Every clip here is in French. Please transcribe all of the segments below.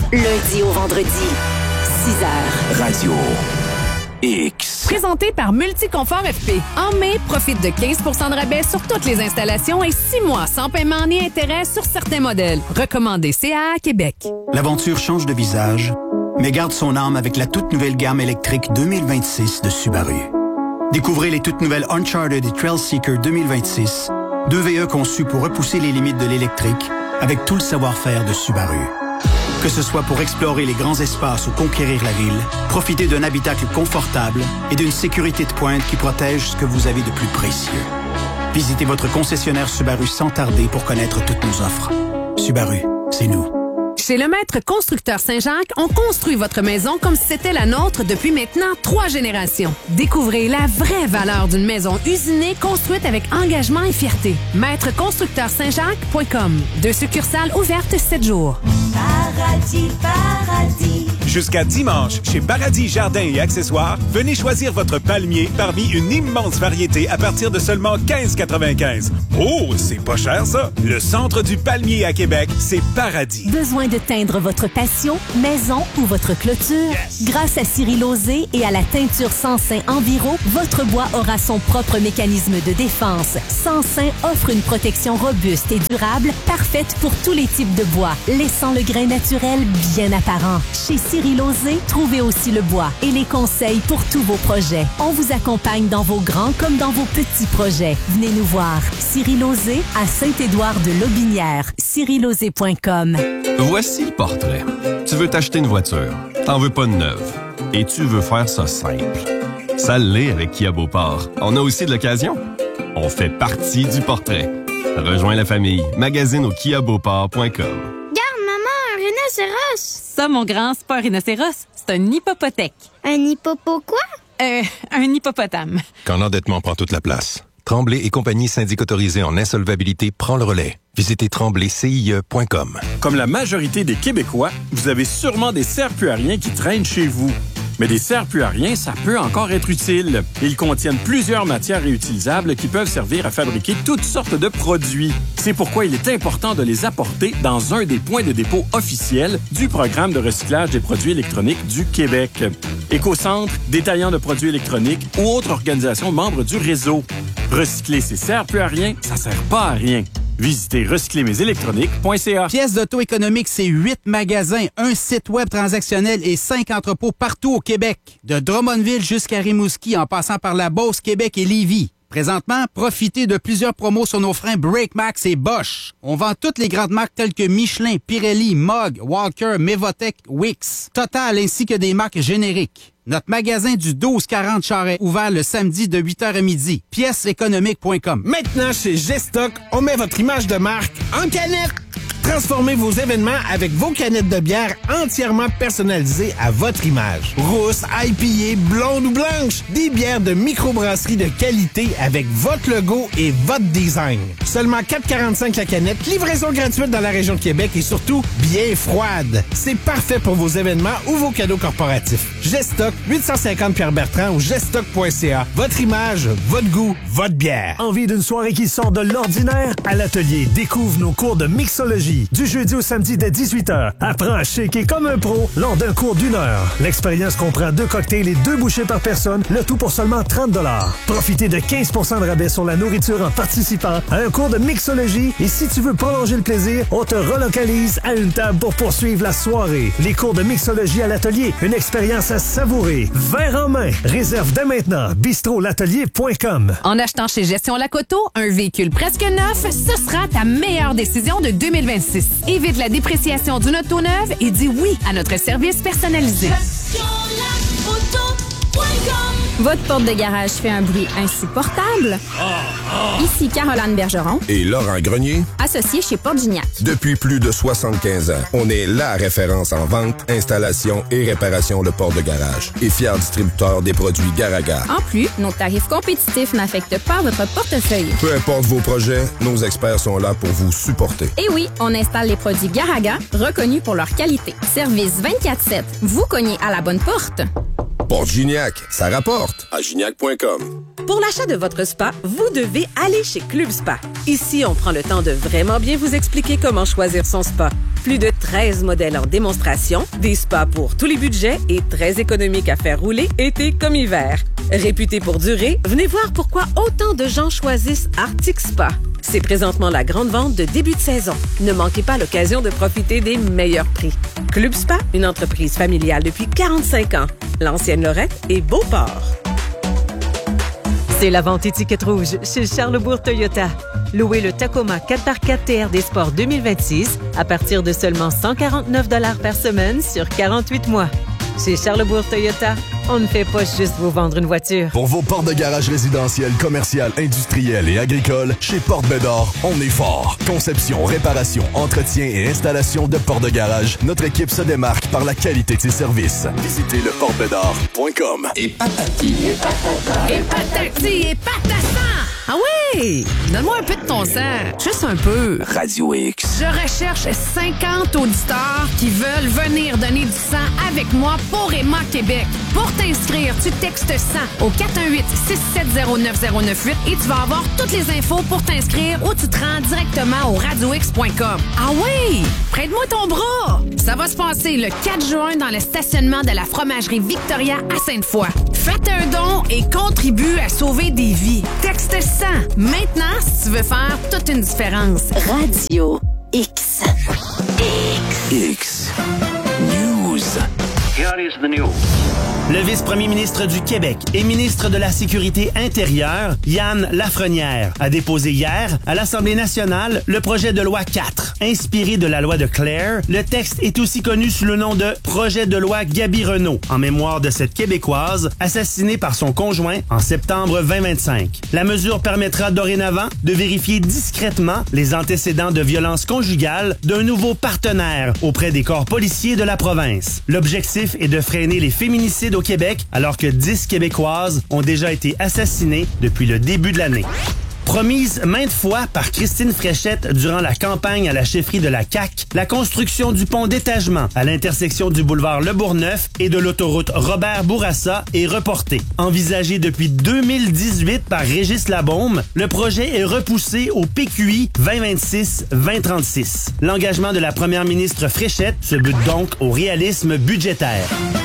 Lundi au vendredi, 6h. Radio X. Présenté par Multiconfort FP. En mai, profite de 15 % de rabais sur toutes les installations et 6 mois sans paiement ni intérêt sur certains modèles. Recommandé CAA Québec. L'aventure change de visage, mais garde son âme avec la toute nouvelle gamme électrique 2026 de Subaru. Découvrez les toutes nouvelles Uncharted et Trailseeker 2026, deux VE conçus pour repousser les limites de l'électrique avec tout le savoir-faire de Subaru. Que ce soit pour explorer les grands espaces ou conquérir la ville, profitez d'un habitacle confortable et d'une sécurité de pointe qui protège ce que vous avez de plus précieux. Visitez votre concessionnaire Subaru sans tarder pour connaître toutes nos offres. Subaru, c'est nous. Chez le Maître Constructeur Saint-Jacques, on construit votre maison comme si c'était la nôtre depuis maintenant 3 générations. Découvrez la vraie valeur d'une maison usinée construite avec engagement et fierté. MaîtreConstructeurSaintJacques.com. 2 succursales ouvertes 7 jours. Paradis, paradis. Jusqu'à dimanche, chez Paradis Jardins et Accessoires, venez choisir votre palmier parmi une immense variété à partir de seulement 15,95. Oh, c'est pas cher ça! Le centre du palmier à Québec, c'est Paradis. Besoin de teindre votre patio, maison ou votre clôture? Yes. Grâce à Cyril Lauzé et à la teinture Sansin Enviro, votre bois aura son propre mécanisme de défense. Sansin offre une protection robuste et durable, parfaite pour tous les types de bois, laissant le grain naturel bien apparent. Chez Cyril Lauzé, trouvez aussi le bois et les conseils pour tous vos projets. On vous accompagne dans vos grands comme dans vos petits projets. Venez nous voir. Cyril Lauzé à Saint-Édouard-de-Lobinière. cyrillauzé.com. Voici le portrait. Tu veux t'acheter une voiture. T'en veux pas de neuve. Et tu veux faire ça simple. Ça l'est avec Kia Beauport. On a aussi de l'occasion. On fait partie du portrait. Rejoins la famille. Magasine au kiabeauport.com. Rhinocéros! Ça, mon grand, c'est pas un rhinocéros, c'est un hippopotèque. Un hippopo quoi? Un hippopotame. Quand l'endettement prend toute la place, Tremblay et compagnie syndic autorisée en insolvabilité prend le relais. Visitez tremblaycie.com. Comme la majorité des Québécois, vous avez sûrement des serre-plus-à-rien qui traînent chez vous. Mais des serre-plus-à-rien, ça peut encore être utile. Ils contiennent plusieurs matières réutilisables qui peuvent servir à fabriquer toutes sortes de produits. C'est pourquoi il est important de les apporter dans un des points de dépôt officiels du programme de recyclage des produits électroniques du Québec. Écocentre, détaillant de produits électroniques ou autres organisations membres du réseau. Recycler ces serre-plus-à-rien, ça sert pas à rien. Visitez recyclermesélectroniques.ca. Pièces d'auto économique, c'est 8 magasins, un site web transactionnel et 5 entrepôts partout au Québec. De Drummondville jusqu'à Rimouski, en passant par la Beauce, Québec et Lévis. Présentement, profitez de plusieurs promos sur nos freins BrakeMax et Bosch. On vend toutes les grandes marques telles que Michelin, Pirelli, Mogg, Walker, Mevotech, Wix, Total ainsi que des marques génériques. Notre magasin du 1240 Charest, ouvert le samedi de 8h à midi. Pièceséconomique.com. Maintenant, chez Gestock, on met votre image de marque en canette. Transformez vos événements avec vos canettes de bière entièrement personnalisées à votre image. Rousse, IPA, blonde ou blanche, des bières de microbrasserie de qualité avec votre logo et votre design. Seulement 4,45 la canette, livraison gratuite dans la région de Québec et surtout bien froide. C'est parfait pour vos événements ou vos cadeaux corporatifs. Gestock, 850 Pierre-Bertrand ou gestock.ca. Votre image, votre goût, votre bière. Envie d'une soirée qui sort de l'ordinaire? À l'atelier, découvre nos cours de mixologie. Du jeudi au samedi dès 18h. Apprends à shaker comme un pro lors d'un cours d'1 heure. L'expérience comprend 2 cocktails et 2 bouchées par personne, le tout pour seulement 30 $. Profitez de 15 % de rabais sur la nourriture en participant à un cours de mixologie et si tu veux prolonger le plaisir, on te relocalise à une table pour poursuivre la soirée. Les cours de mixologie à l'atelier, une expérience à savourer. Verre en main. Réserve dès maintenant. bistrolatelier.com. En achetant chez Gestion Lacoto, un véhicule presque neuf, ce sera ta meilleure décision de 2026. Évite la dépréciation d'une auto neuve et dis oui à notre service personnalisé. Votre porte de garage fait un bruit insupportable? Ici Caroline Bergeron et Laurent Grenier, associés chez Porte Gignac. Depuis plus de 75 ans, on est la référence en vente, installation et réparation de portes de garage et fier distributeur des produits Garaga. En plus, nos tarifs compétitifs n'affectent pas votre portefeuille. Peu importe vos projets, nos experts sont là pour vous supporter. Et oui, on installe les produits Garaga, reconnus pour leur qualité. Service 24/7. Vous cognez à la bonne porte. Porte Gignac, ça rapporte à gignac.com. Pour l'achat de votre spa, vous devez aller chez Club Spa. Ici, on prend le temps de vraiment bien vous expliquer comment choisir son spa. Plus de 13 modèles en démonstration, des spas pour tous les budgets et très économiques à faire rouler été comme hiver. Réputé pour durer, venez voir pourquoi autant de gens choisissent Arctic Spa. C'est présentement la grande vente de début de saison. Ne manquez pas l'occasion de profiter des meilleurs prix. Club Spa, une entreprise familiale depuis 45 ans. L'ancienne Lorette et Beauport. C'est la vente étiquette rouge chez Charlesbourg Toyota. Louez le Tacoma 4x4 TRD Sport 2026 à partir de seulement 149 $ par semaine sur 48 mois. Chez Charlesbourg Toyota, on ne fait pas juste vous vendre une voiture. Pour vos portes de garage résidentielles, commerciales, industrielles et agricoles, chez Porte Bédard, on est fort. Conception, réparation, entretien et installation de portes de garage, notre équipe se démarque par la qualité de ses services. Visitez leportebédard.com. Et patati. Et patati et patassa! Ah oui! Donne-moi un peu de ton sang. Juste un peu. Radio X. Je recherche 50 auditeurs qui veulent venir donner du sang avec moi pour Emma Québec. Pour t'inscrire, tu textes sang au 418-670-9098 et tu vas avoir toutes les infos pour t'inscrire ou tu te rends directement au radiox.com. Ah oui! Prête-moi ton bras! Ça va se passer le 4 juin dans le stationnement de la fromagerie Victoria à Sainte-Foy. Faites un don et contribue à sauver des vies. Texte sang maintenant si tu veux faire toute une différence. Radio X. X. News. Here is the news. Le vice-premier ministre du Québec et ministre de la Sécurité intérieure, Yann Lafrenière, a déposé hier à l'Assemblée nationale le projet de loi 4. Inspiré de la loi de Clare, le texte est aussi connu sous le nom de projet de loi Gaby Renault, en mémoire de cette Québécoise assassinée par son conjoint en septembre 2025. La mesure permettra dorénavant de vérifier discrètement les antécédents de violences conjugales d'un nouveau partenaire auprès des corps policiers de la province. L'objectif est de freiner les féminicides au Québec, alors que 10 Québécoises ont déjà été assassinées depuis le début de l'année. Promise maintes fois par Christine Fréchette durant la campagne à la chefferie de la CAQ, la construction du pont d'étagement à l'intersection du boulevard Le Bourgneuf et de l'autoroute Robert-Bourassa est reportée. Envisagé depuis 2018 par Régis Labaume, le projet est repoussé au PQI 2026-2036. L'engagement de la première ministre Fréchette se bute donc au réalisme budgétaire.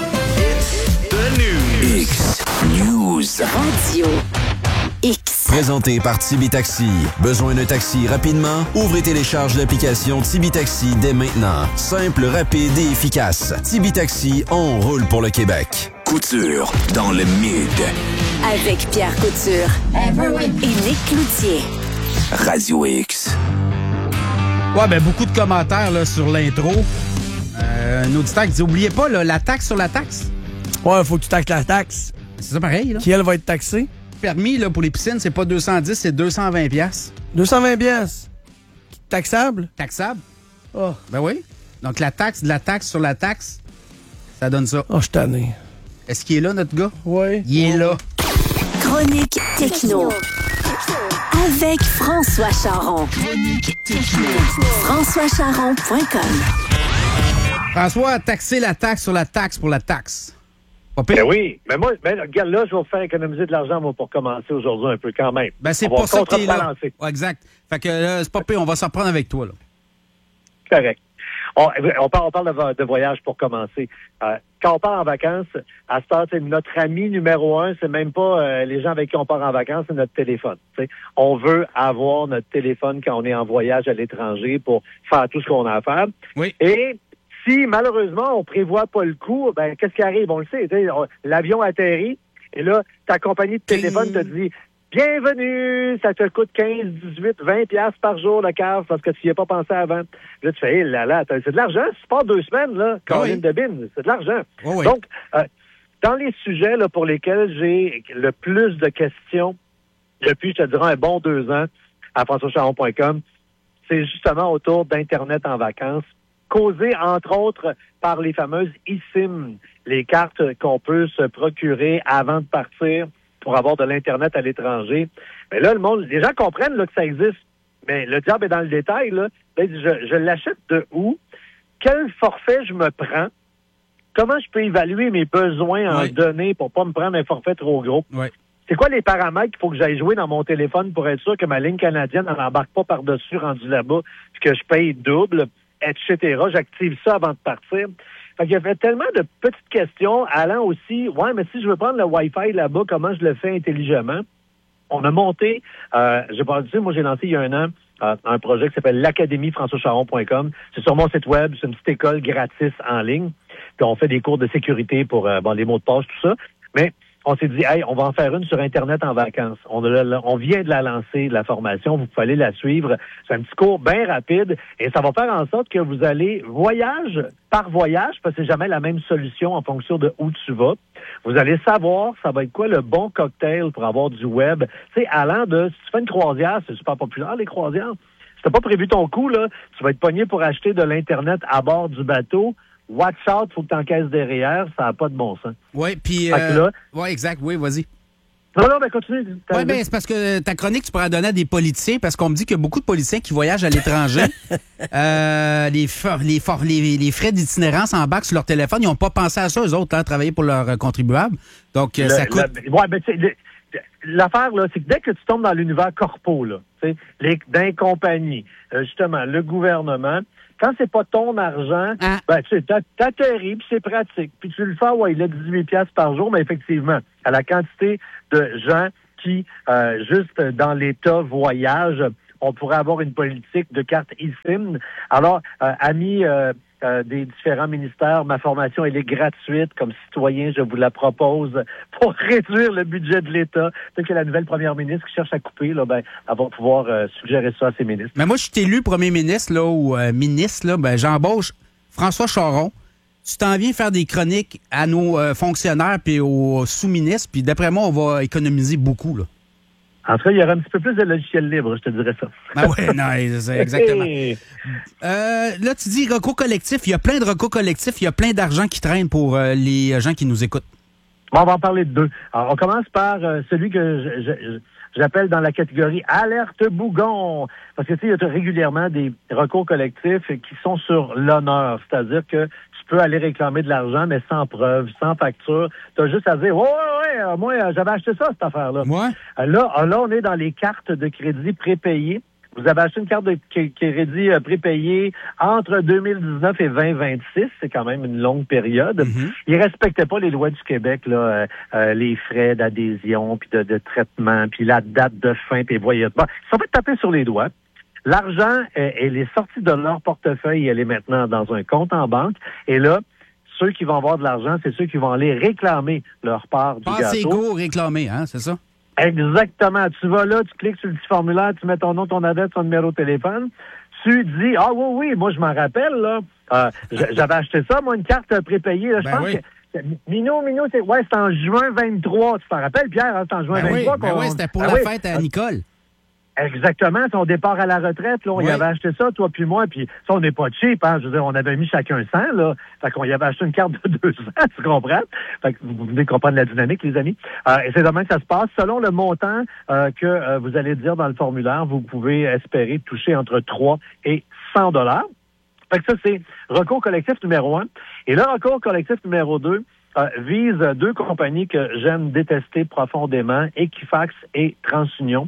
X News. Radio X. Présenté par Tibi Taxi. Besoin d'un taxi rapidement? Ouvrez et télécharge l'application Tibi Taxi dès maintenant. Simple, rapide et efficace. Tibi Taxi, on roule pour le Québec. Couture dans le mid. Avec Pierre Couture et Nick Cloutier. Radio X. Ouais, ben beaucoup de commentaires là, sur l'intro. Un auditeur qui dit, oubliez pas là, la taxe sur la taxe. Ouais, faut que tu taxes la taxe. C'est ça pareil, là. Qui, elle, va être taxée? Permis, là, pour les piscines, c'est pas 210, c'est 220 $. 220 $. Taxable? Taxable. Oh. Ben oui. Donc, la taxe de la taxe sur la taxe, ça donne ça. Oh, je suis tanné. Est-ce qu'il est là, notre gars? Oui. Il est là. Chronique Techno. Avec François Charon. FrançoisCharon.com. François, taxer la taxe sur la taxe pour la taxe. Ben oui, mais moi, regarde, là, je vais vous faire économiser de l'argent, moi, pour commencer aujourd'hui un peu quand même. Ben, c'est pas ça que t'es là. Ouais, exact. Fait que c'est pas pire, on va s'en prendre avec toi, là. Correct. On parle de voyage pour commencer. Quand on part en vacances, à ce temps, c'est notre ami numéro 1, c'est même pas les gens avec qui on part en vacances, c'est notre téléphone. T'sais. On veut avoir notre téléphone quand on est en voyage à l'étranger pour faire tout ce qu'on a à faire. Oui. Et si, malheureusement, on prévoit pas le coup, ben qu'est-ce qui arrive? On le sait. L'avion atterrit, et là, ta compagnie de téléphone te dit « Bienvenue! Ça te coûte 15, 18, 20 $ par jour, le cave, parce que tu n'y as pas pensé avant. » Là, tu fais hey, « là, c'est de l'argent. Si tu pars 2 semaines, là, Caroline Debine, c'est de l'argent. Oui. Donc, dans les sujets là, pour lesquels j'ai le plus de questions depuis, je te dirais, un bon 2 ans à FrançoisCharon.com, c'est justement autour d'Internet en vacances, causé, entre autres, par les fameuses eSIM, les cartes qu'on peut se procurer avant de partir pour avoir de l'Internet à l'étranger. Mais là, les gens comprennent là, que ça existe, mais le diable est dans le détail. Là. Je l'achète de où? Quel forfait je me prends? Comment je peux évaluer mes besoins en données pour pas me prendre un forfait trop gros? Oui. c'est quoi les paramètres qu'il faut que j'aille jouer dans mon téléphone pour être sûr que ma ligne canadienne n'embarque pas par-dessus rendu là-bas, puis que je paye double, etc. J'active ça avant de partir. Fait qu'il y avait tellement de petites questions allant aussi, ouais, mais si je veux prendre le Wi-Fi là-bas, comment je le fais intelligemment? On a monté, j'ai pas dit, moi j'ai lancé il y a un an un projet qui s'appelle l'académiefrançoischaron.com. C'est sur mon site web, c'est une petite école gratis en ligne. Puis on fait des cours de sécurité pour les mots de passe, tout ça. Mais on s'est dit, hey, on va en faire une sur Internet en vacances. On vient de la lancer, la formation. Vous pouvez aller la suivre. C'est un petit cours bien rapide et ça va faire en sorte que vous allez voyage par voyage, parce que c'est jamais la même solution en fonction de où tu vas. Vous allez savoir, ça va être quoi le bon cocktail pour avoir du web. Tu sais, allant de, si tu fais une croisière, c'est super populaire, les croisières. Si t'as pas prévu ton coup, là, tu vas être pogné pour acheter de l'Internet à bord du bateau. Watch out, faut que tu encaisses derrière, ça n'a pas de bon sens. Oui, puis... oui, exact, oui, vas-y. Non, ben continue. Oui, ben c'est parce que ta chronique, tu pourras donner à des politiciens, parce qu'on me dit qu'il y a beaucoup de politiciens qui voyagent à l'étranger. Les frais d'itinérance embarquent sur leur téléphone. Ils n'ont pas pensé à ça, eux autres, hein, travailler pour leurs contribuables. Donc, ça coûte... L'affaire, là, c'est que dès que tu tombes dans l'univers corpo, là, d'un compagnie, justement, le gouvernement... Quand c'est pas ton argent, ben, tu sais, t'atterris, puis c'est pratique. Puis tu le fais, ouais, il a 18$ par jour, mais effectivement, à la quantité de gens qui, juste dans l'État, voyagent, on pourrait avoir une politique de carte eSIM. Alors, amis des différents ministères, ma formation, elle est gratuite. Comme citoyen, je vous la propose pour réduire le budget de l'État. Peut-être que la nouvelle première ministre qui cherche à couper, là, ben, elle va pouvoir suggérer ça à ses ministres. Mais moi, je suis élu premier ministre, là, ou ministre, là, ben, j'embauche François Charon. Tu t'en viens faire des chroniques à nos fonctionnaires puis aux sous-ministres, puis d'après moi, on va économiser beaucoup, là. En tout cas, il y aura un petit peu plus de logiciels libres, je te dirais ça. Ah oui, non, c'est exactement. Là, tu dis recours collectif. Il y a plein de recours collectifs. Il y a plein d'argent qui traîne pour les gens qui nous écoutent. Bon, on va en parler de deux. Alors, on commence par celui que j'appelle dans la catégorie alerte bougon. Parce que, tu sais, il y a régulièrement des recours collectifs qui sont sur l'honneur. C'est-à-dire que tu peux aller réclamer de l'argent, mais sans preuve, sans facture. Tu as juste à dire, ouais, moi, j'avais acheté ça, cette affaire-là. Ouais. Là, on est dans les cartes de crédit prépayées. Vous avez acheté une carte de crédit prépayée entre 2019 et 2026. C'est quand même une longue période. Mm-hmm. Ils respectaient pas les lois du Québec, là, les frais d'adhésion, puis de traitement, puis la date de fin, puis voyez. Bon, ils sont fait taper sur les doigts. L'argent, elle est sortie de leur portefeuille, elle est maintenant dans un compte en banque. Et là, ceux qui vont avoir de l'argent, c'est ceux qui vont aller réclamer leur part du gâteau. Passez go réclamer, hein, c'est ça? Exactement. Tu vas là, tu cliques sur le petit formulaire, tu mets ton nom, ton adresse, ton numéro de téléphone. Tu dis, ah oui, moi je m'en rappelle, là. J'avais acheté ça, moi, une carte prépayée. Là, je pense que Minou, c'est en juin 23. Tu t'en rappelles, Pierre, hein, c'est en juin 23. Oui, c'était pour la fête à Nicole. Exactement, son départ à la retraite, là, on y avait acheté ça, toi puis moi, puis ça, on n'est pas cheap, hein, je veux dire, on avait mis chacun 100, là, fait qu'on y avait acheté une carte de 200, tu comprends? Fait que vous venez comprendre la dynamique, les amis. Et c'est demain que ça se passe. Selon le montant que vous allez dire dans le formulaire, vous pouvez espérer toucher entre 3 et 100 $. Fait que ça, c'est recours collectif numéro 1. Et le recours collectif numéro 2 vise deux compagnies que j'aime détester profondément, Equifax et TransUnion.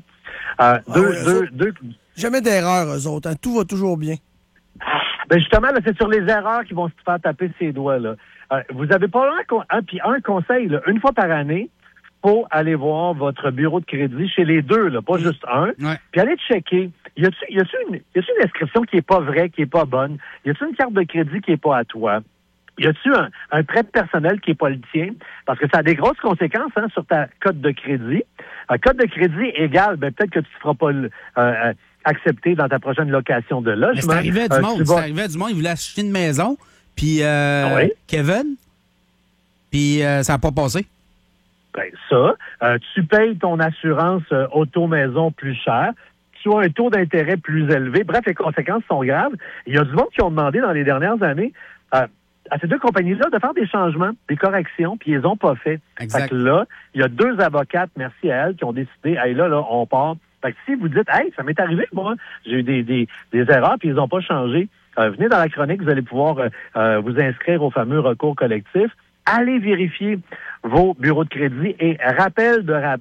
Jamais d'erreur, eux autres. Hein. Tout va toujours bien. Ben justement, là, c'est sur les erreurs qui vont se faire taper ses doigts. Là. Vous avez pas un conseil, là, une fois par année, faut aller voir votre bureau de crédit chez les deux, là, pas juste un, puis aller checker. Y a-tu une inscription qui est pas vraie, qui est pas bonne? Y a-tu une carte de crédit qui est pas à toi? Y a-tu un prêt personnel qui est pas le tien? Parce que ça a des grosses conséquences sur ta cote de crédit. Un code de crédit égal, ben peut-être que tu ne feras pas accepter dans ta prochaine location de logement. Mais c'est arrivé du monde. C'est arrivé du monde. Il voulait acheter une maison, puis Kevin, puis ça n'a pas passé. Ben ça, tu payes ton assurance auto-maison plus cher. Tu as un taux d'intérêt plus élevé. Bref, les conséquences sont graves. Il y a du monde qui ont demandé dans les dernières années à ces deux compagnies-là de faire des changements, des corrections, puis ils les ont pas fait. Exact. Fait que là, il y a deux avocates, merci à elles, qui ont décidé, hey, là, on part. Fait que si vous dites, hey, ça m'est arrivé, moi, j'ai eu des erreurs, puis ils n'ont pas changé, venez dans la chronique, vous allez pouvoir vous inscrire au fameux recours collectif. allez vérifier vos bureaux de crédit et rappel,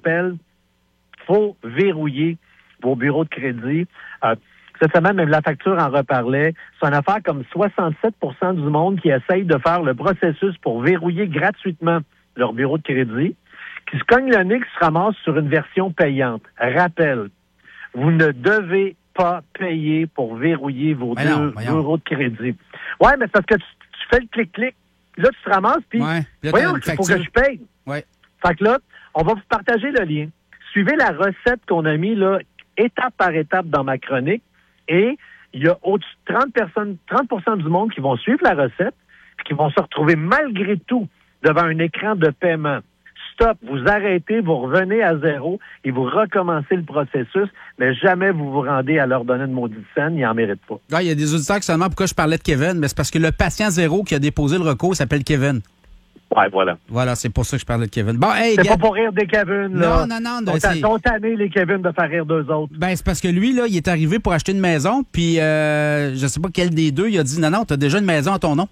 faut verrouiller vos bureaux de crédit. Cette semaine, même la facture en reparlait. C'est une affaire comme 67% du monde qui essaye de faire le processus pour verrouiller gratuitement leur bureau de crédit, qui se cogne le nez, qui se ramasse sur une version payante. Rappel, vous ne devez pas payer pour verrouiller vos bureaux de crédit. Ouais, mais c'est parce que tu fais le clic-clic. Là, tu te ramasses, puis voyons, il faut que je paye. Ouais. Fait que là, on va vous partager le lien. Suivez la recette qu'on a mis là, étape par étape dans ma chronique. Et il y a au-dessus de 30% du monde qui vont suivre la recette puis qui vont se retrouver malgré tout devant un écran de paiement. Stop, vous arrêtez, vous revenez à zéro et vous recommencez le processus, mais jamais vous vous rendez à leur donner une maudite scène, ils n'en méritent pas. Ah, il y a des auditeurs qui se demandent pourquoi je parlais de Kevin, mais c'est parce que le patient zéro qui a déposé le recours s'appelle Kevin. Ouais, voilà. Voilà, c'est pour ça que je parlais de Kevin. Bon, hey, c'est pas pour rire des Kevin, là. Non. Ils sont tannés, les Kevin, de faire rire d'eux autres. Ben, c'est parce que lui, là, il est arrivé pour acheter une maison, puis je sais pas quel des deux, il a dit non, t'as déjà une maison à ton nom.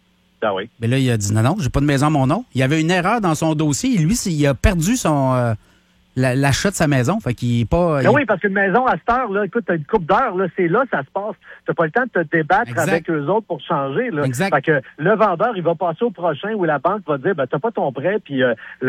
Ah oui. Mais là, il a dit non, j'ai pas de maison à mon nom. Il y avait une erreur dans son dossier. Lui, il a perdu son l'achat de sa maison. Fait qu'il est pas. Oui, parce qu'une maison à cette heure, là, écoute, t'as une couple d'heures, là, c'est là, ça se passe. T'as pas le temps de te débattre avec eux autres pour changer, là. Exact. Fait que le vendeur, il va passer au prochain où la banque va dire, ben, t'as pas ton prêt, puis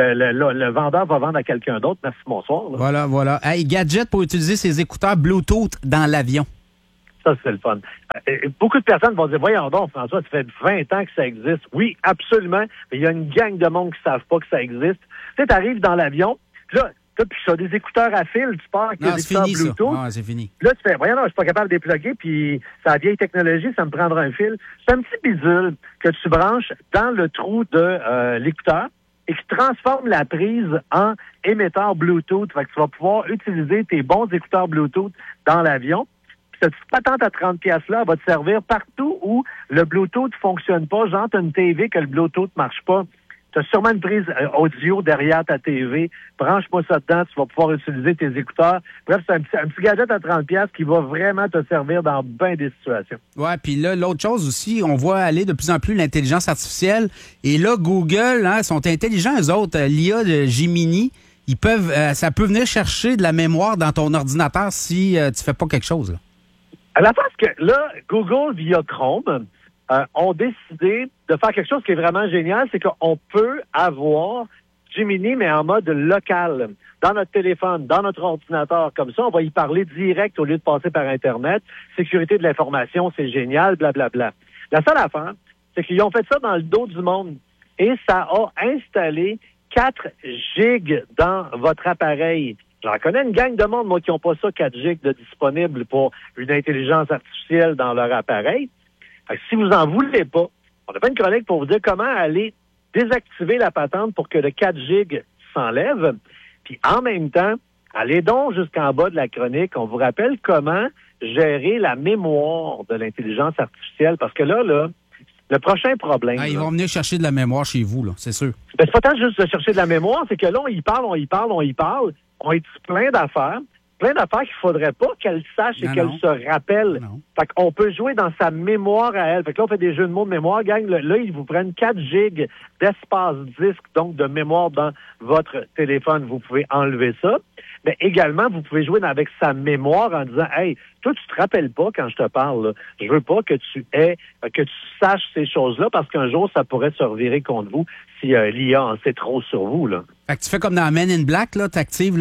le vendeur va vendre à quelqu'un d'autre. Merci, bonsoir. Là. Voilà. Hey, gadget pour utiliser ses écouteurs Bluetooth dans l'avion. Ça, c'est le fun. Beaucoup de personnes vont dire, voyons donc, François, ça fait 20 ans que ça existe. Oui, absolument. Mais il y a une gang de monde qui ne savent pas que ça existe. Tu sais, t'arrives dans l'avion, puis là, tu as des écouteurs à fil, tu pars avec des écouteurs Bluetooth. Non, c'est fini. Là, tu fais, voyons, non, je suis pas capable de dépluguer, puis c'est la vieille technologie, ça me prendra un fil. C'est un petit bidule que tu branches dans le trou de l'écouteur et qui transforme la prise en émetteur Bluetooth. Fait que tu vas pouvoir utiliser tes bons écouteurs Bluetooth dans l'avion. Cette petite patente à 30$-là va te servir partout où le Bluetooth ne fonctionne pas. Genre, tu as une TV que le Bluetooth ne marche pas. Tu as sûrement une prise audio derrière ta TV. Branche-moi ça dedans, tu vas pouvoir utiliser tes écouteurs. Bref, c'est un petit gadget à 30$ qui va vraiment te servir dans bien des situations. Ouais, puis là, l'autre chose aussi, on voit aller de plus en plus l'intelligence artificielle. Et là, Google, sont intelligents, eux autres. L'IA de Gemini, ils peuvent, ça peut venir chercher de la mémoire dans ton ordinateur si tu fais pas quelque chose, là. À la place que là, Google via Chrome ont décidé de faire quelque chose qui est vraiment génial, c'est qu'on peut avoir Gemini, mais en mode local, dans notre téléphone, dans notre ordinateur. Comme ça, on va y parler direct au lieu de passer par Internet. Sécurité de l'information, c'est génial, blablabla. La seule affaire, c'est qu'ils ont fait ça dans le dos du monde et ça a installé 4 gigs dans votre appareil. J'en connais une gang de monde, moi, qui n'ont pas ça, 4 gigs de disponible pour une intelligence artificielle dans leur appareil. Fait que si vous en voulez pas, on a fait une chronique pour vous dire comment aller désactiver la patente pour que le 4 gigs s'enlève. Puis en même temps, allez donc jusqu'en bas de la chronique. On vous rappelle comment gérer la mémoire de l'intelligence artificielle. Parce que là, le prochain problème... ils vont venir chercher de la mémoire chez vous, là, c'est sûr. Ben, c'est pas tant juste de chercher de la mémoire, c'est que là, on y parle. On est plein d'affaires qu'il faudrait pas qu'elle sache et qu'elle se rappelle. Fait qu'on peut jouer dans sa mémoire à elle. Fait que là, on fait des jeux de mots de mémoire, gang. Là, ils vous prennent 4 gigs d'espace disque, donc de mémoire dans votre téléphone. Vous pouvez enlever ça. Mais également, vous pouvez jouer avec sa mémoire en disant, hey, toi, tu te rappelles pas quand je te parle, là. Je veux pas que tu saches ces choses-là parce qu'un jour, ça pourrait se revirer contre vous si l'IA en sait trop sur vous, là. Fait que tu fais comme dans Men in Black, là, t'actives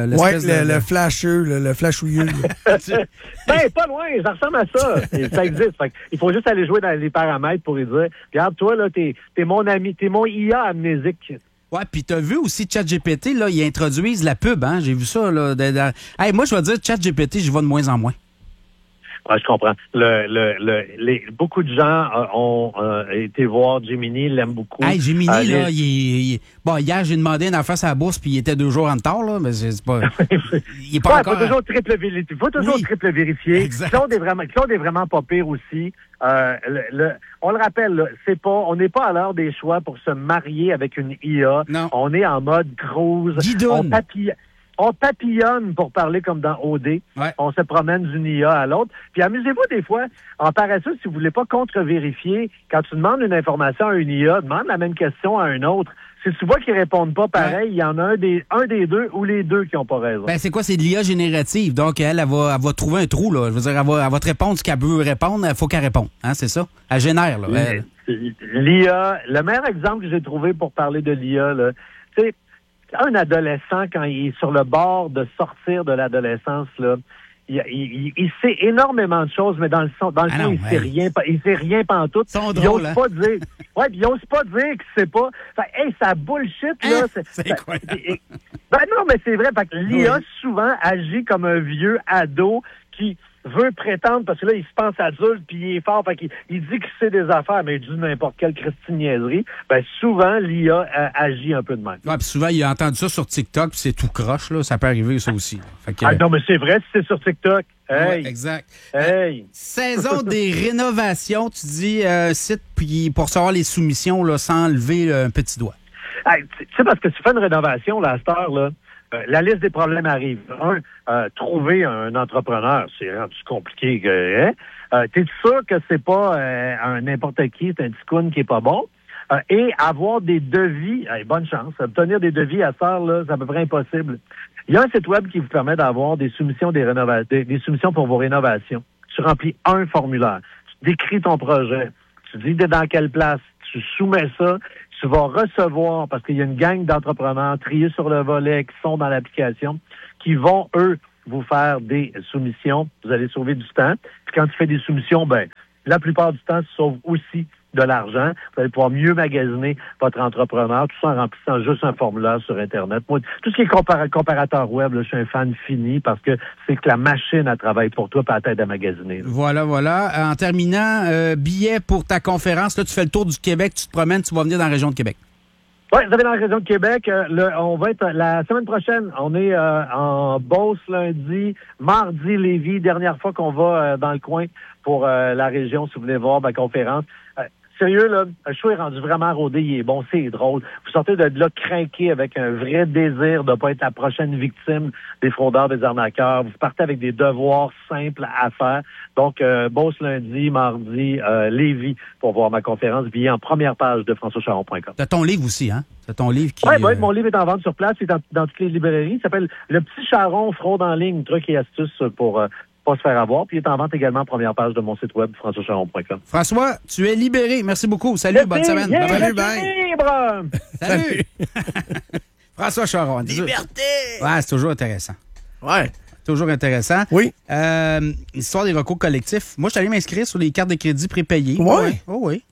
le flasheux, le flashouilleux. Ben, pas loin, ça ressemble à ça. Ça existe. Fait il faut juste aller jouer dans les paramètres pour lui dire, regarde, toi, là, t'es mon ami, t'es mon IA amnésique. Ouais, puis t'as vu aussi ChatGPT, là, ils introduisent la pub, hein? J'ai vu ça, là. Hey, moi, je vais dire ChatGPT, j'y vais de moins en moins. Ouais, je comprends. Beaucoup de gens ont été voir Gemini, l'aiment beaucoup. Hey, Gemini, là, bon, hier, j'ai demandé une affaire à la bourse, puis il était 2 jours en retard, là, mais c'est pas... il est pas encore... Faut toujours triple vérifier. Claude est vraiment pas pire aussi. On le rappelle, là, on n'est pas à l'heure des choix pour se marier avec une IA. Non. On est en mode cruise. on papillonne pour parler comme dans OD. Ouais. On se promène d'une IA à l'autre. Puis amusez-vous des fois, en paresseux, si vous voulez pas contre-vérifier, quand tu demandes une information à une IA, demande la même question à un autre. Si tu vois qu'ils répondent pas pareil, il y en a un des deux ou les deux qui ont pas raison. Ben, c'est quoi? C'est de l'IA générative. Donc, elle va trouver un trou, là. Je veux dire, elle va te répondre ce qu'elle veut répondre. Il faut qu'elle réponde. Hein, c'est ça? Elle génère, là. L'IA, le meilleur exemple que j'ai trouvé pour parler de l'IA, là, tu sais, un adolescent, quand il est sur le bord de sortir de l'adolescence, là, il sait énormément de choses, mais dans le fond, il sait rien pantoute. Il ose pas dire. Ouais, puis il ose pas dire qu'il sait pas. Fait, hey, ça bullshit, là. C'est incroyable. Ben non, mais c'est vrai. Fait que l'IA, souvent, agit comme un vieux ado qui veut prétendre, parce que là, il se pense adulte, puis il est fort, fait qu'il dit qu'il sait des affaires, mais il dit n'importe quelle niaiserie. Ben souvent, l'IA agit un peu de même. Ouais, puis souvent, il a entendu ça sur TikTok, puis c'est tout croche, là. Ça peut arriver, ça aussi. Fait que, non, mais c'est vrai, si c'est sur TikTok. Hey! Ouais, exact. Hey! Saison des rénovations, tu dis site puis pour recevoir les soumissions là, sans lever un petit doigt. Hey, tu sais, parce que tu fais une rénovation, là, à cette heure, là, la liste des problèmes arrive. Trouver un entrepreneur, c'est rendu compliqué. T'es sûr que c'est pas un n'importe qui, c'est un ticoun qui est pas bon? Et avoir des devis, bonne chance. Obtenir des devis à cette heure, là, c'est à peu près impossible. Il y a un site web qui vous permet d'avoir des soumissions des soumissions pour vos rénovations. Tu remplis un formulaire. Tu décris ton projet. Tu dis dans quelle place. Tu soumets ça. Tu vas recevoir, parce qu'il y a une gang d'entrepreneurs triés sur le volet qui sont dans l'application, qui vont, eux, vous faire des soumissions. Vous allez sauver du temps. Puis quand tu fais des soumissions, ben, la plupart du temps, tu sauves aussi de l'argent. Vous allez pouvoir mieux magasiner votre entrepreneur, tout ça en remplissant juste un formulaire sur Internet. Moi, tout ce qui est comparateur web, là, je suis un fan fini parce que c'est que la machine, elle travaille pour toi, pas la tête à magasiner. Voilà. En terminant, billet pour ta conférence. Là, tu fais le tour du Québec, tu te promènes, tu vas venir dans la région de Québec. Oui, vous avez dans la région de Québec. On va être la semaine prochaine. On est en Beauce lundi, mardi Lévis. Dernière fois qu'on va dans le coin pour la région, si vous voulez voir ma conférence. Sérieux, là, le show est rendu vraiment rodé, il est bon, c'est drôle. Vous sortez de là craqué avec un vrai désir de ne pas être la prochaine victime des fraudeurs, des arnaqueurs. Vous partez avec des devoirs simples à faire. Donc, Beauce lundi, mardi, Lévis, pour voir ma conférence. Billet en première page de françoischaron.com. T'as ton livre aussi, hein? T'as ton livre qui... Oui, mon livre est en vente sur place. C'est dans toutes les librairies. Il s'appelle Le Petit Charron, fraude en ligne, trucs et astuces pour... pas se faire avoir. Puis il est en vente également en première page de mon site web, françoischaron.com. François, tu es libéré. Merci beaucoup. Salut, bonne semaine. Salut, bye. Salut. François Charon. Liberté! Ouais, c'est toujours intéressant. Ouais. Toujours intéressant. Oui. L'histoire des recours collectifs. Moi, je suis allé m'inscrire sur les cartes de crédit prépayées. Ouais. Oui.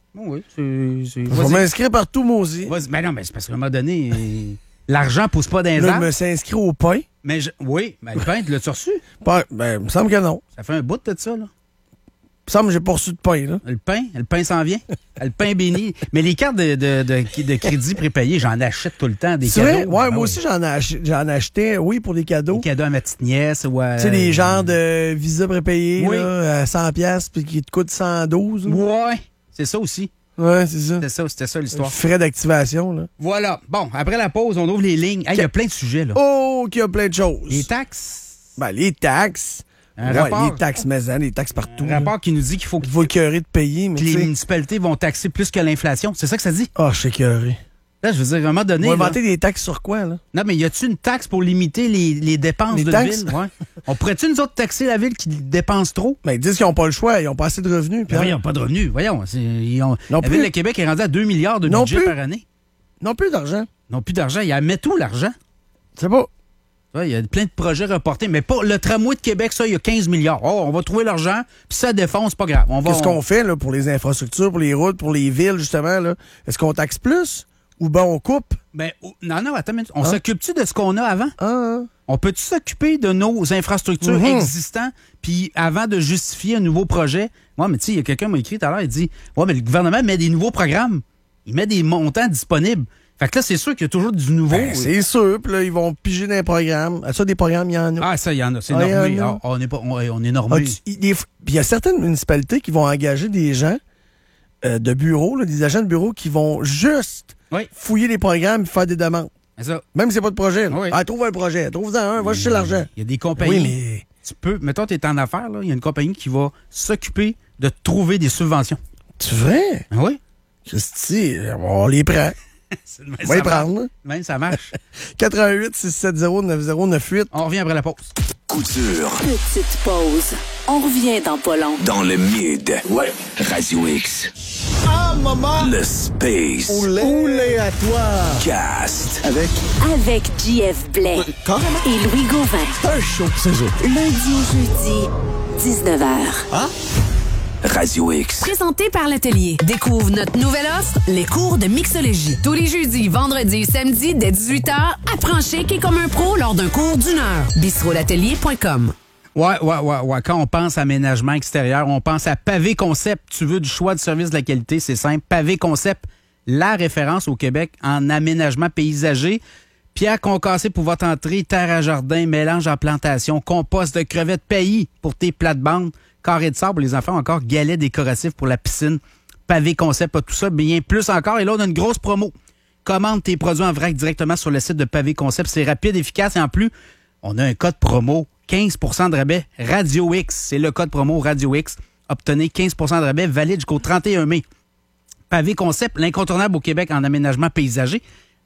Je vais m'inscrire partout, moi aussi. Mais non, mais c'est parce qu'à un moment donné, l'argent pousse pas dans les arbres. Je me suis inscrit au pain. Mais oui, mais le pain, tu l'as-tu reçu? Ben, il me semble que non. Ça fait un bout de ça, là. Il me semble que j'ai pas reçu de pain, là. Le pain s'en vient. Le pain béni. Mais les cartes de crédit prépayées, j'en achète tout le temps, des cadeaux. Vrai? Ouais, moi aussi, j'en achetais, oui, pour des cadeaux. Des cadeaux à ma petite nièce. Tu sais, des genres de visa prépayés, oui. là, à 100$, puis qui te coûtent 112. Là. Ouais, c'est ça aussi. Ouais, c'est ça. C'était ça l'histoire. Frais d'activation, là. Voilà. Bon, après la pause, on ouvre les lignes. Il y a plein de sujets, là. Oh, qu'il y a plein de choses. Les taxes. Ben, les taxes. Les taxes maison, les taxes partout. Un rapport qui nous dit qu'il faut écœurer de payer, mais que les municipalités vont taxer plus que l'inflation. C'est ça que ça dit? Ah, je suis écœuré. Là, je veux dire, à un moment donné. On va inventer des taxes sur quoi, là? Non, mais y a-tu une taxe pour limiter les dépenses de la ville? Ouais. On pourrait-tu, nous autres, taxer la ville qui dépense trop? Ben, ils disent qu'ils n'ont pas le choix, ils n'ont pas assez de revenus. Ils n'ont pas de revenus. Voyons. La ville de Québec est rendue à 2 milliards de budget par année. Non plus d'argent. Non plus d'argent. Il met tout l'argent. C'est pas. Il y a plein de projets reportés, mais pas le tramway de Québec, ça, il y a 15 milliards. Oh, on va trouver l'argent, puis ça défonce, c'est pas grave. Qu'est-ce qu'on fait là, pour les infrastructures, pour les routes, pour les villes, justement? Là? Est-ce qu'on taxe plus ou ben on coupe? Ben, non, attends une minute. On s'occupe-tu de ce qu'on a avant? On peut-tu s'occuper de nos infrastructures existantes, puis avant de justifier un nouveau projet? Ouais, mais tu sais, il y a quelqu'un qui m'a écrit tout à l'heure, il dit, ouais, mais le gouvernement met des nouveaux programmes. Il met des montants disponibles. Fait que là, c'est sûr qu'il y a toujours du nouveau. Ben, c'est sûr. Puis là, ils vont piger dans les programmes. Ça, des programmes, il y en a. Ah, ça, il y en a. C'est normé. On est normé. Puis il y a certaines municipalités qui vont engager des gens de bureau, là, des agents de bureau qui vont juste fouiller les programmes et faire des demandes. Ça. Même si c'est pas de projet. Oui. Trouve un projet. Trouve-en un. Va chercher l'argent. Il y a des compagnies. Oui, mais... Tu peux... Mettons, tu es en affaires, là. Il y a une compagnie qui va s'occuper de trouver des subventions. C'est vrai? Oui. Christy, on les prend. On va y prendre. Même ça marche. 88-670-9098. On revient après la pause. Couture. Petite pause. On revient dans pas long. Dans le mid. Ouais. Radio X. Ah, maman! Le Space. Oulé à toi! Cast. Avec JF Blais. Et Louis Gauvin. Un show, c'est ça. Lundi au jeudi, 19h. Ah? Radio X. Présenté par l'Atelier. Découvre notre nouvelle offre, les cours de mixologie. Tous les jeudis, vendredis et samedis, dès 18h, apprends chic et comme un pro lors d'un cours d'1 heure. bistrolatelier.com. Ouais. Quand on pense aménagement extérieur, on pense à Pavé Concept. Tu veux du choix de service de la qualité, c'est simple. Pavé Concept, la référence au Québec en aménagement paysager. Pierre concassé pour votre entrée, terre à jardin, mélange en plantation, compost de crevettes pays pour tes plates-bandes, carré de sable pour les enfants, encore galets décoratifs pour la piscine. Pavé Concept, pas tout ça, bien plus encore. Et là, on a une grosse promo. Commande tes produits en vrac directement sur le site de Pavé Concept. C'est rapide, efficace et en plus, on a un code promo. 15 de rabais Radio X. C'est le code promo Radio X. Obtenez 15 de rabais valide jusqu'au 31 mai. Pavé Concept, l'incontournable au Québec en aménagement paysager.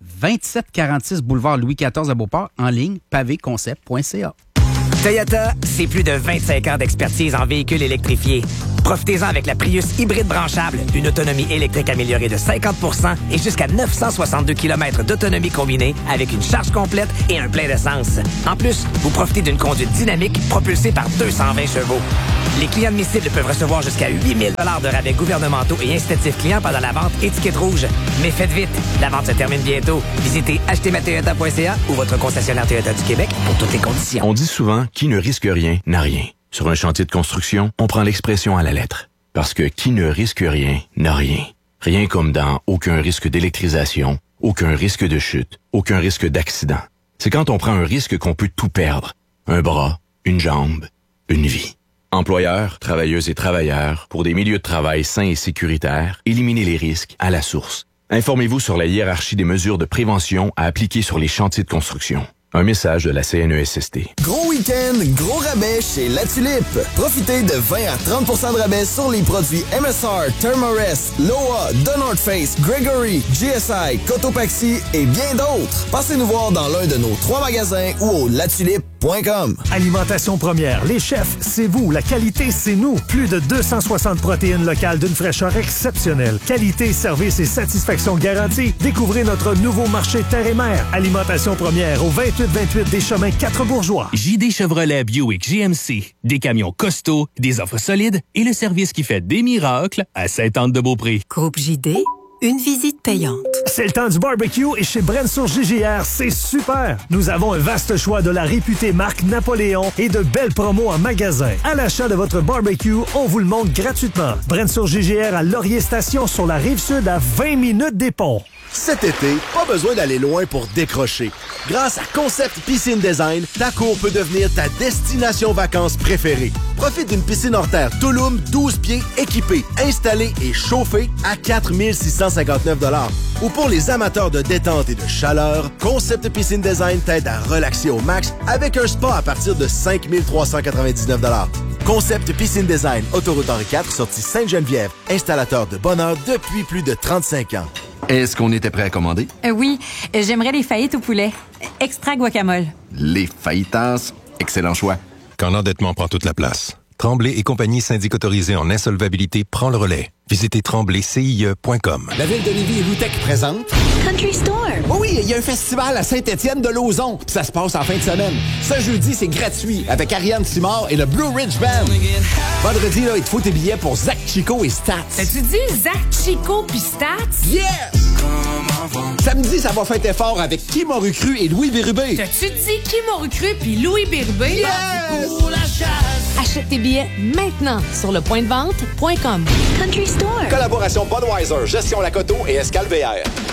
2746 boulevard Louis XIV à Beauport. En ligne, pavéconcept.ca. Toyota, c'est plus de 25 ans d'expertise en véhicules électrifiés. Profitez-en avec la Prius hybride branchable, une autonomie électrique améliorée de 50% et jusqu'à 962 km d'autonomie combinée avec une charge complète et un plein d'essence. En plus, vous profitez d'une conduite dynamique propulsée par 220 chevaux. Les clients admissibles peuvent recevoir jusqu'à 8 000 $ de rabais gouvernementaux et incitatifs clients pendant la vente étiquette rouge. Mais faites vite, la vente se termine bientôt. Visitez achetezmatoyota.ca ou votre concessionnaire Toyota du Québec pour toutes les conditions. On dit souvent, qui ne risque rien n'a rien. Sur un chantier de construction, on prend l'expression à la lettre. Parce que qui ne risque rien n'a rien. Rien comme dans aucun risque d'électrisation, aucun risque de chute, aucun risque d'accident. C'est quand on prend un risque qu'on peut tout perdre. Un bras, une jambe, une vie. Employeurs, travailleuses et travailleurs, pour des milieux de travail sains et sécuritaires, éliminez les risques à la source. Informez-vous sur la hiérarchie des mesures de prévention à appliquer sur les chantiers de construction. Un message de la CNESST. Gros week-end, gros rabais chez La Tulipe. Profitez de 20 à 30% de rabais sur les produits MSR, Thermarest, Loa, The North Face, Gregory, GSI, Cotopaxi et bien d'autres. Passez nous voir dans l'un de nos 3 magasins ou au latulipe.com. Alimentation première, les chefs, c'est vous. La qualité, c'est nous. Plus de 260 protéines locales d'une fraîcheur exceptionnelle. Qualité, service et satisfaction garantie. Découvrez notre nouveau marché terre et mer. Alimentation première au 28 des chemins 4 Bourgeois. JD Chevrolet Buick GMC. Des camions costauds, des offres solides et le service qui fait des miracles à Sainte-Anne-de-Beaupré. Groupe JD, une visite payante. C'est le temps du barbecue et chez Brensour JGR, c'est super! Nous avons un vaste choix de la réputée marque Napoléon et de belles promos en magasin. À l'achat de votre barbecue, on vous le montre gratuitement. Brensour JGR à Laurier Station sur la Rive-Sud à 20 minutes des ponts. Cet été, pas besoin d'aller loin pour décrocher. Grâce à Concept Piscine Design, ta cour peut devenir ta destination vacances préférée. Profite d'une piscine hors terre Tulum 12 pieds équipée, installée et chauffée à 4 659 $. Ou pour les amateurs de détente et de chaleur, Concept Piscine Design t'aide à relaxer au max avec un spa à partir de 5 399 $. Concept Piscine Design, autoroute Henri IV, sortie Sainte-Geneviève, installateur de bonheur depuis plus de 35 ans. Est-ce qu'on était prêt à commander? Oui, j'aimerais les fajitas au poulet. Extra guacamole. Les fajitas, excellent choix. Quand l'endettement prend toute la place, Tremblay et compagnie syndic autorisée en insolvabilité prend le relais. Visitez tremblaycie.com. La Ville de Lévis et Loutec présente Country Store. Oh oui, il y a un festival à Saint-Étienne-de-Lauzon, puis ça se passe en fin de semaine. Ce jeudi, c'est gratuit avec Ariane Simard et le Blue Ridge Band. Vendredi, là, il te faut tes billets pour Zach Chico et Stats. T'as-tu dit Zach Chico pis Stats? Yes! Samedi, ça va fêter fort avec Qui m'aurait cru et Louis Bérubé. T'as-tu dit Qui m'aurait cru pis Louis Bérubé? Yes! Achète tes billets maintenant sur lepointdevente.com. Country Store. Collaboration Budweiser, Gestion Lacoto et Escale VR.